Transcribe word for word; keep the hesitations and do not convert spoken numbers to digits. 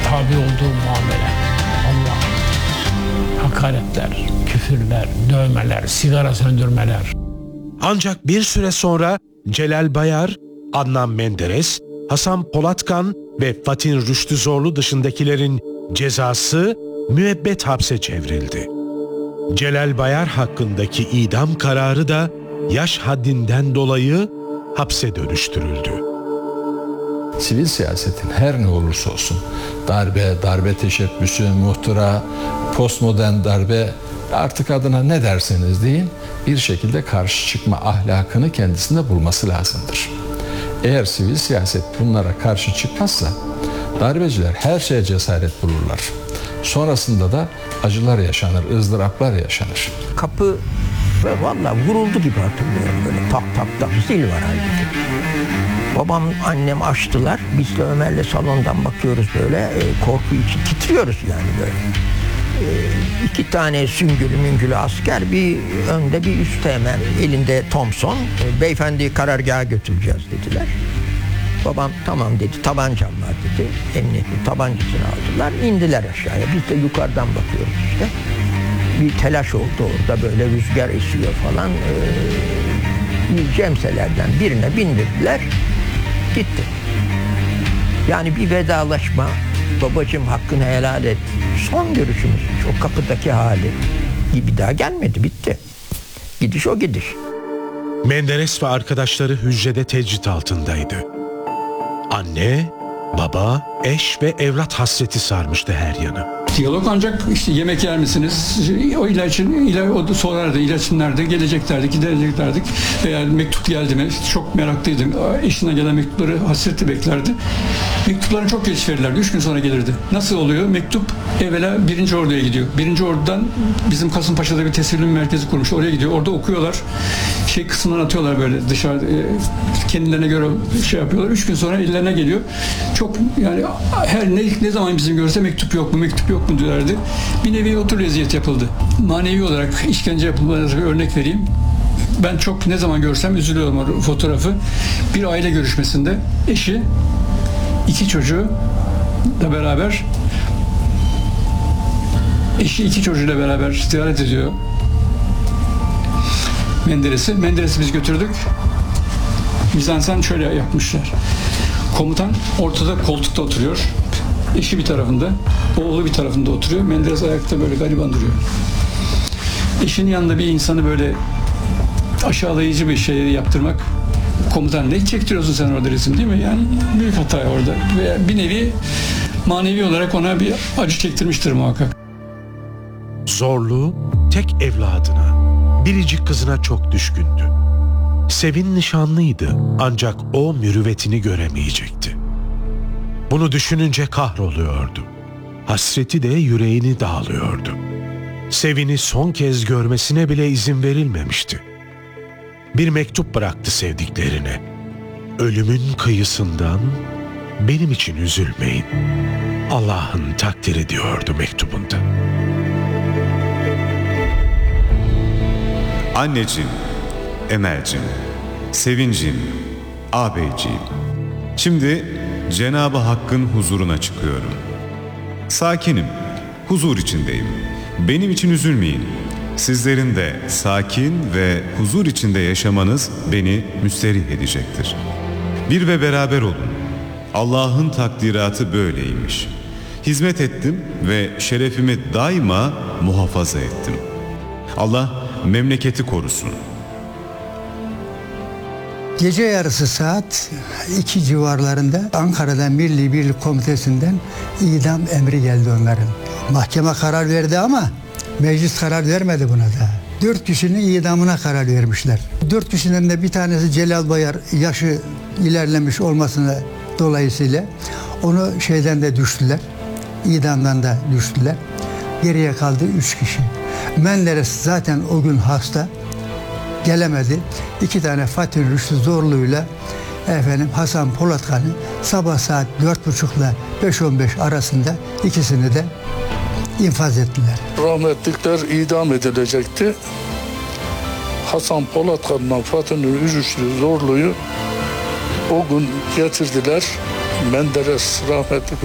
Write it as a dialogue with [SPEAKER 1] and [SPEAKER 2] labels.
[SPEAKER 1] tabi olduğu muamele. Allah. Hakaretler, küfürler, dövmeler, sigara söndürmeler.
[SPEAKER 2] Ancak bir süre sonra Celal Bayar, Adnan Menderes, Hasan Polatkan ve Fatin Rüştü Zorlu dışındakilerin cezası müebbet hapse çevrildi. Celal Bayar hakkındaki idam kararı da yaş haddinden dolayı hapse dönüştürüldü.
[SPEAKER 3] Sivil siyasetin her ne olursa olsun, darbe, darbe teşebbüsü, muhtıra, postmodern darbe, artık adına ne derseniz deyin, bir şekilde karşı çıkma ahlakını kendisinde bulması lazımdır. Eğer sivil siyaset bunlara karşı çıkmazsa, darbeciler her şeye cesaret bulurlar. Sonrasında da acılar yaşanır, ızdıraplar yaşanır.
[SPEAKER 4] Kapı ve vallahi vuruldu gibi hatırlıyorum, böyle tak tak tak, zil var halbuki. Babam, annem açtılar, biz de Ömer'le salondan bakıyoruz böyle, e, korku için titriyoruz yani böyle. E, iki tane süngülü müngülü asker, bir önde bir üstte hemen, elinde Thompson, e, beyefendiyi karargaha götüreceğiz dediler. Babam tamam dedi, tabancam var dedi, emniyetli tabancasını aldılar, indiler aşağıya, biz de yukarıdan bakıyoruz işte. Bir telaş oldu orada, böyle rüzgar esiyor falan, ee, cemselerden birine bindirdiler, gitti. Yani bir vedalaşma, babacığım hakkını helal et, son görüşümüz, o kapıdaki hali gibi daha gelmedi, bitti. Gidiş o gidiş.
[SPEAKER 2] Menderes ve arkadaşları hücrede tecrit altındaydı. Anne, baba, eş ve evlat hasreti sarmıştı her yanı.
[SPEAKER 5] Diyalog ancak işte yemek yer misiniz? O ilacın, ilaç, o da sorardı, ilacın nerede? Geleceklerdi, gideceklerdik. Veya mektup geldi mi? Çok meraklıydım. Eşine gelen mektupları hasretle beklerdi. Mektuplarını çok geç verirlerdi. Üç gün sonra gelirdi. Nasıl oluyor? Mektup evvela birinci orduya gidiyor. Birinci ordudan bizim Kasımpaşa'da bir teslim merkezi kurmuş. Oraya gidiyor. Orada okuyorlar. Şey kısmından atıyorlar böyle dışarı. Kendilerine göre şey yapıyorlar. Üç gün sonra ellerine geliyor. Çok yani her ne, ne zaman bizim görse mektup yok mu? Mektup yok mu diyorlardı. Bir nevi otur eziyet yapıldı. Manevi olarak işkence yapılmasına bir örnek vereyim. Ben çok ne zaman görsem üzülüyorum o fotoğrafı. Bir aile görüşmesinde eşi iki çocuğu da beraber eşi iki çocuğuyla beraber ziyaret ediyor Menderes'i. Menderes'i biz götürdük. Mizansen şöyle yapmışlar. Komutan ortada koltukta oturuyor. Eşi bir tarafında, oğlu bir tarafında oturuyor. Menderes ayakta böyle gariban duruyor. Eşinin yanında bir insanı böyle aşağılayıcı bir şey yaptırmak, komutan ne çektiriyorsun sen orada resim değil mi? Yani büyük hata orada. Ve bir nevi manevi olarak ona bir acı çektirmiştir muhakkak.
[SPEAKER 2] Zorlu tek evladına, biricik kızına çok düşkündü. Sevin nişanlıydı ancak o mürüvvetini göremeyecekti. Bunu düşününce kahroluyordu. Hasreti de yüreğini dağılıyordu. Sevin'i son kez görmesine bile izin verilmemişti. Bir mektup bıraktı sevdiklerine. Ölümün kıyısından benim için üzülmeyin. Allah'ın takdiri diyordu mektubunda.
[SPEAKER 6] Anneciğim, Emel'cim, Sevincim, ağabeyciğim. Şimdi Cenab-ı Hakk'ın huzuruna çıkıyorum. Sakinim, huzur içindeyim. Benim için üzülmeyin. Sizlerin de sakin ve huzur içinde yaşamanız beni müsterih edecektir. Bir ve beraber olun. Allah'ın takdiratı böyleymiş. Hizmet ettim ve şerefimi daima muhafaza ettim. Allah memleketi korusun.
[SPEAKER 7] Gece yarısı saat iki civarlarında Ankara'dan Milli Birlik Komitesi'nden idam emri geldi onların. Mahkeme karar verdi ama meclis karar vermedi buna da. Dört kişinin idamına karar vermişler. Dört kişiden de bir tanesi Celal Bayar, yaşı ilerlemiş olmasına dolayısıyla onu şeyden de düştüler. İdamdan da düştüler. Geriye kaldı üç kişi. Menderes zaten o gün hasta. Gelemedi. İki tane Fatih Rüştü Zorlu'yla efendim Hasan Polatkan'ı sabah saat dört buçukla beş on beş arasında ikisini de infaz ettiler.
[SPEAKER 8] Rahmetlikler idam edilecekti. Hasan Polatkan'la Fatih Rüştü Zorlu'yu o gün getirdiler. Menderes rahmetlik